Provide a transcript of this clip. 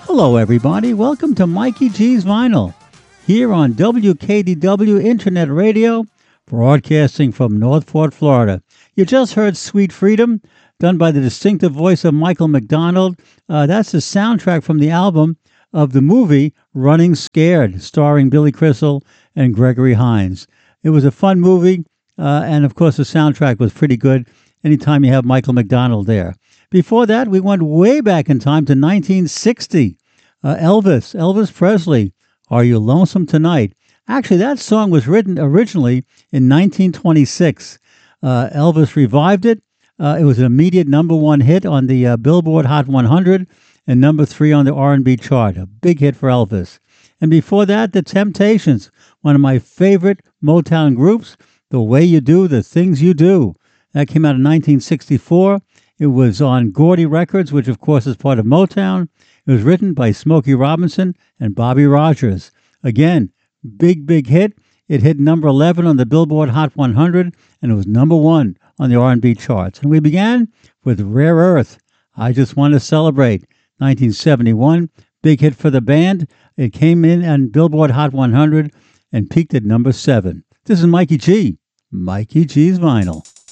Hello, everybody. Welcome to Mikey G's Vinyl here on WKDW Internet Radio, broadcasting from North Port, Florida. You just heard Sweet Freedom, done by the distinctive voice of Michael McDonald. That's the soundtrack from the album of the movie Running Scared, starring Billy Crystal and Gregory Hines. It was a fun movie, and of course the soundtrack was pretty good anytime you have Michael McDonald there. Before that, we went way back in time to 1960. Elvis Presley, Are You Lonesome Tonight? Actually, that song was written originally in 1926. Elvis revived it. It was an immediate number one hit on the Billboard Hot 100 and number 3 on the R&B chart. A big hit for Elvis. And before that, The Temptations, one of my favorite Motown groups, The Way You Do, The Things You Do. That came out in 1964. It was on Gordy Records, which of course is part of Motown. It was written by Smokey Robinson and Bobby Rogers. Again, big hit. It hit number 11 on the Billboard Hot 100, and it was number 1 on the R&B charts. And we began with Rare Earth, I Just Want to Celebrate, 1971. Big hit for the band. It came in on Billboard Hot 100 and peaked at number 7. This is Mikey G. Mikey G's Vinyl.